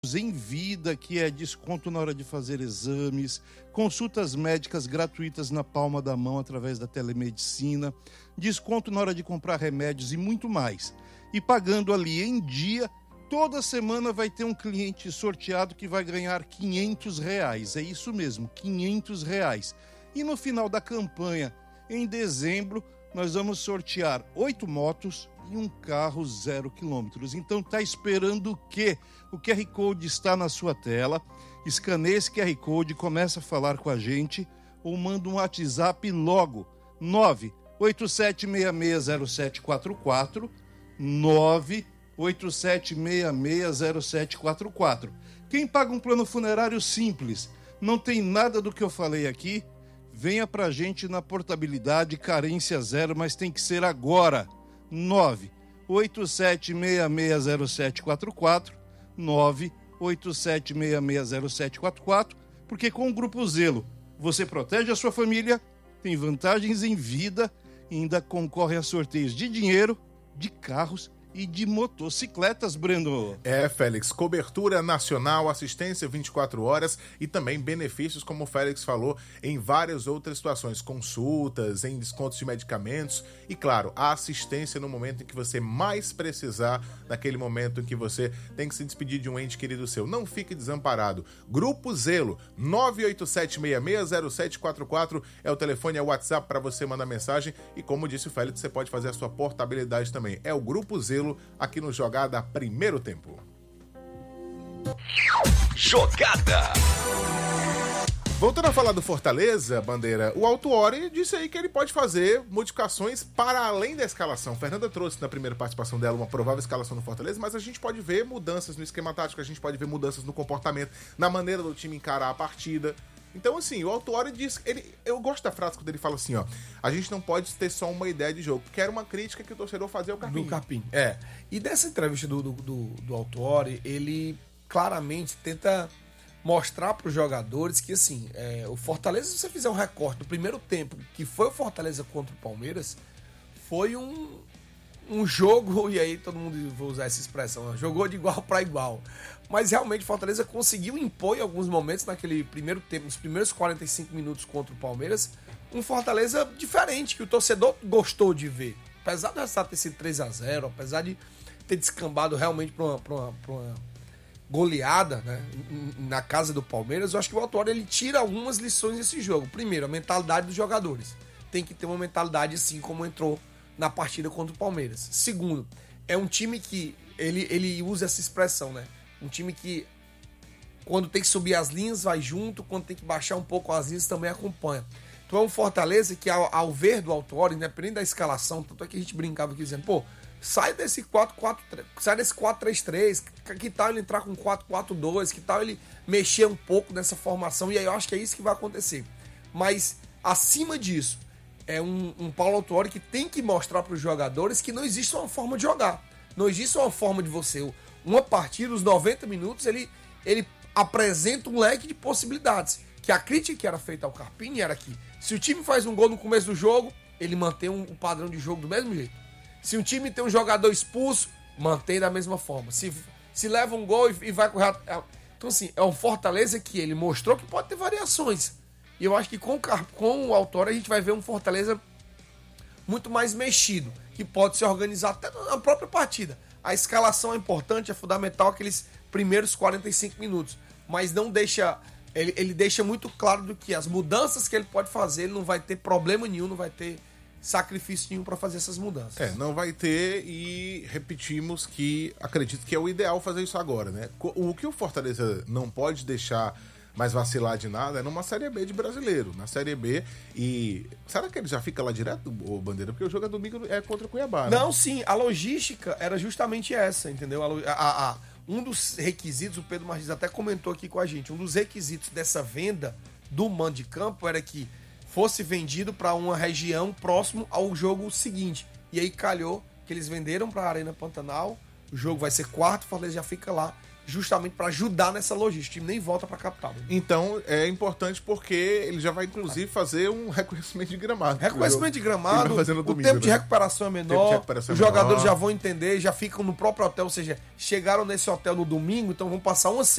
em vida, que é desconto na hora de fazer exames, consultas médicas gratuitas na palma da mão através da telemedicina, desconto na hora de comprar remédios e muito mais. E pagando ali em dia, toda semana vai ter um cliente sorteado que vai ganhar R$500. É isso mesmo, R$500. E no final da campanha, em dezembro, nós vamos sortear 8 motos e um carro 0 km. Então tá esperando o quê? O QR Code está na sua tela. Escaneia esse QR Code, começa a falar com a gente ou manda um WhatsApp logo. 987660744 987660744. Quem paga um plano funerário simples, não tem nada do que eu falei aqui, venha pra gente na portabilidade, carência zero, mas tem que ser agora. 987660744, 987660744, porque com o Grupo Zelo você protege a sua família, tem vantagens em vida e ainda concorre a sorteios de dinheiro, de carros e de motocicletas, Breno. Félix, cobertura nacional, assistência 24 horas e também benefícios, como o Félix falou, em várias outras situações, consultas, em descontos de medicamentos e, claro, a assistência no momento em que você mais precisar, naquele momento em que você tem que se despedir de um ente querido seu. Não fique desamparado. Grupo Zelo, 987660744 é o telefone, é o WhatsApp para você mandar mensagem e, como disse o Félix, você pode fazer a sua portabilidade também. É o Grupo Zelo aqui no Jogada Primeiro Tempo. Jogada. Voltando a falar do Fortaleza, Bandeira, o Autuori disse aí que ele pode fazer modificações para além da escalação. Fernanda trouxe na primeira participação dela uma provável escalação no Fortaleza, mas a gente pode ver mudanças no esquema tático, a gente pode ver mudanças no comportamento, na maneira do time encarar a partida. Então, assim, o Autuori diz... eu gosto da frase quando ele fala assim, ó... A gente não pode ter só uma ideia de jogo, porque era uma crítica que o torcedor fazia ao Carpim. Do Carpim, E dessa entrevista do Autuori, ele claramente tenta mostrar para os jogadores que, assim, o Fortaleza, se você fizer um recorte do primeiro tempo, que foi o Fortaleza contra o Palmeiras, foi um jogo, e aí todo mundo, vou usar essa expressão, jogou de igual para igual. Mas realmente Fortaleza conseguiu impor em alguns momentos naquele primeiro tempo, nos primeiros 45 minutos contra o Palmeiras, um Fortaleza diferente, que o torcedor gostou de ver. Apesar do resultado ter sido 3-0, apesar de ter descambado realmente para uma goleada, né, na casa do Palmeiras, eu acho que o Autuori ele tira algumas lições desse jogo. Primeiro, a mentalidade dos jogadores. Tem que ter uma mentalidade assim como entrou na partida contra o Palmeiras. Segundo, é um time que ele usa essa expressão, né? Um time que quando tem que subir as linhas vai junto, quando tem que baixar um pouco as linhas também acompanha. Então é um Fortaleza que ao ver do Autuori, independente da escalação, tanto é que a gente brincava aqui dizendo, pô, sai desse 4-4-3, sai desse 4-3-3, que tal ele entrar com 4-4-2, que tal ele mexer um pouco nessa formação, e aí eu acho que é isso que vai acontecer. Mas acima disso, é um Paulo Autuori que tem que mostrar para os jogadores que não existe uma forma de jogar. Não existe uma forma de você... Uma partida, os 90 minutos, ele apresenta um leque de possibilidades. Que a crítica que era feita ao Carpini era que se o time faz um gol no começo do jogo, ele mantém um padrão de jogo do mesmo jeito. Se o time tem um jogador expulso, mantém da mesma forma. Se leva um gol e vai correr... Então, assim, é um Fortaleza que ele mostrou que pode ter variações. E eu acho que com o Autuori a gente vai ver um Fortaleza muito mais mexido, que pode se organizar até na própria partida. A escalação é importante, é fundamental aqueles primeiros 45 minutos, mas não deixa... Ele deixa muito claro do que as mudanças que ele pode fazer, ele não vai ter problema nenhum, não vai ter sacrifício nenhum para fazer essas mudanças. Não vai ter, e repetimos que acredito que é o ideal fazer isso agora, né? O que o Fortaleza não pode deixar mais vacilar de nada é numa Série B de brasileiro. Na Série B, e será que ele já fica lá direto, ô Bandeira? Porque o jogo é domingo, é contra o Cuiabá, né? Não, sim, a logística era justamente essa, entendeu? Um dos requisitos, o Pedro Martins até comentou aqui com a gente, um dos requisitos dessa venda do mando de campo era que fosse vendido para uma região próximo ao jogo seguinte. E aí calhou que eles venderam para a Arena Pantanal, o jogo vai ser quarto, o Fortaleza já fica lá, justamente para ajudar nessa logística. O time nem volta para a capital. Então é importante porque ele já vai inclusive fazer um reconhecimento de gramado. Reconhecimento de gramado, domingo, o tempo de recuperação é menor, os jogadores já vão entender, já ficam no próprio hotel, ou seja, chegaram nesse hotel no domingo, então vão passar uma